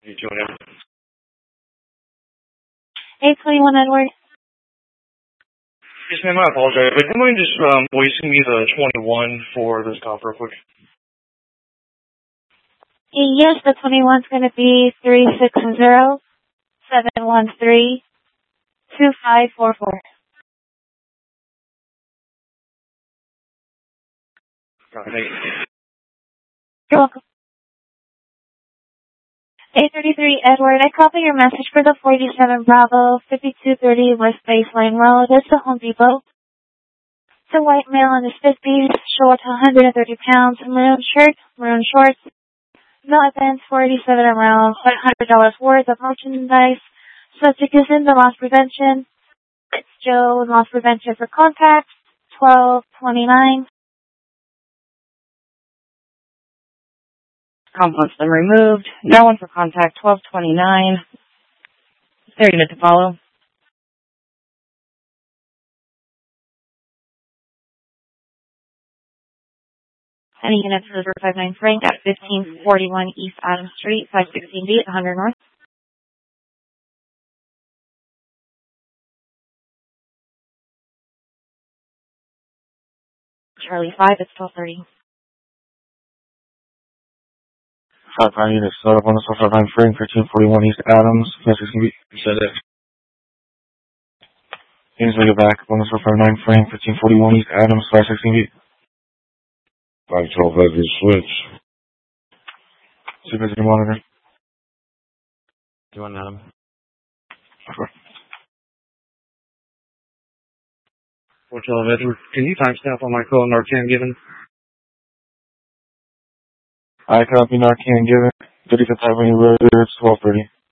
You doing it? 821 Edward. Yes, ma'am, I apologize, but do you mind just voicing me the 21 for this call real quick? Yes, the 21's going to be 360-713-2544. Thank you. You're welcome. 833 Edward, I copy your message for the 47 Bravo, 5230 West Baseline Road. It's the Home Depot. It's a white male in his 50s, short, 130 pounds, maroon shirt, maroon shorts. No events, 487 around $500 worth of merchandise. Subject is in the loss prevention. It's Joe, loss prevention for contact, 1229. Components been removed. No one for contact, 1229. 30 minutes to follow. Any units for 059 Frank at 1541 East Adams Street, 516B at 100 North. Charlie 5, it's 1230. 5 units, start up on the 559 Frank, 1541 East Adams, 516B. You said it. Units make it back on the 559 Frank, 1541 East Adams, 516B. 512 as you switch. See if it's your monitor. Do you want Adam? Okay. 412 Edward, can you timestamp on my call Narcan given? I copy Narcan given. 35th Avenue Road, it's 1230.